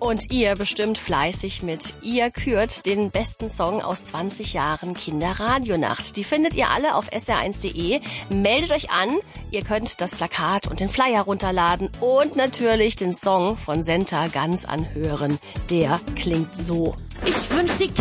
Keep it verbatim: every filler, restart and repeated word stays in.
Und ihr bestimmt fleißig mit. Ihr kürt den besten Song aus zwanzig Jahren Kinderradionacht. Die findet ihr alle auf S R eins punkt de. Meldet euch an. Ihr könnt das Plakat und den Flyer runterladen und natürlich den Song von Senta ganz anhören. Der klingt so. Ich wünsch die